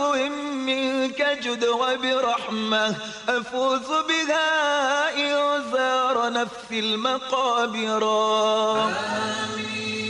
بعطف منك جد وبرحمة أفوز بها إن زار نفسي المقابر. آمين.